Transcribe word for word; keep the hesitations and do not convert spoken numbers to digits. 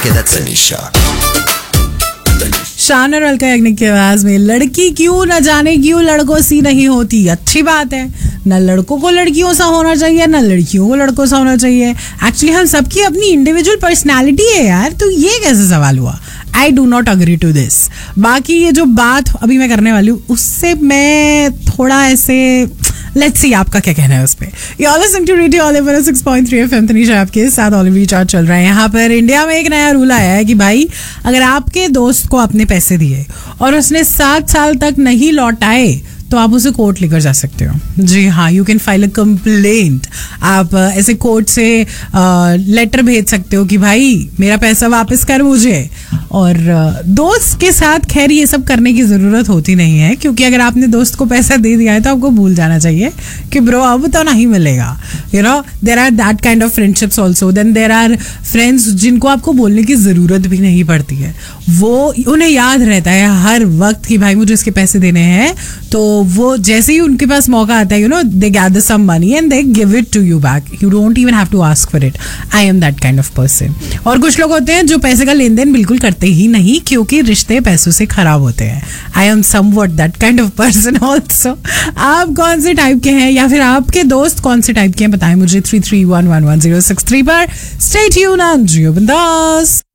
Okay, that's Tanisha. शान और अलका याग्निक की आवाज में लड़की क्यों न जाने क्यों लड़कों सी नहीं होती. अच्छी बात है, न लड़कों को लड़कियों सा होना चाहिए न लड़कियों को लड़कों सा होना चाहिए. एक्चुअली हम सबकी अपनी इंडिविजुअल पर्सनैलिटी है यार, तो ये कैसे सवाल हुआ? I do not agree to this. बाकी ये जो बात अभी मैं करने वाली हूँ उससे मैं थोड़ा ऐसे लेट्स सी आपका क्या कहना है उस पर. You are listening to radio Oliver six point three FM. Tanisha आपके साथ ऑलिवर रिचार्ज चल रहा है. यहाँ पर इंडिया में एक नया रूल आया है कि भाई अगर आपके दोस्त को आपने पैसे दिए और उसने सात साल तक नहीं लौटाए तो आप उसे कोर्ट लेकर जा सकते हो. जी हाँ, you can file a complaint. आप ऐसे कोर्ट से लेटर भेज सकते हो कि भाई मेरा पैसा वापस कर मुझे. और दोस्त के साथ खैर ये सब करने की ज़रूरत होती नहीं है, क्योंकि अगर आपने दोस्त को पैसा दे दिया है तो आपको भूल जाना चाहिए कि ब्रो अब तो नहीं मिलेगा. You know there are that kind of friendships also. Then there are friends जिनको आपको बोलने की ज़रूरत भी नहीं पड़ती है. वो उन्हें याद रहता है हर वक्त कि भाई मुझे इसके पैसे देने हैं, तो वो जैसे ही उनके पास मौका आता है, you know they gather some money and they give it to you back. You don't even have to ask for it. I am that kind of person. और कुछ लोग होते हैं जो पैसे का लेन देन बिल्कुल करते ही नहीं, क्योंकि रिश्ते पैसों से खराब होते हैं. I am somewhat that kind of person also. आप कौन से टाइप के हैं या फिर आपके दोस्त कौन से टाइप के हैं बताएं मुझे. Three three one one one zero six three पर. स्टे ट्यून्ड ऑन जियो बिंदास.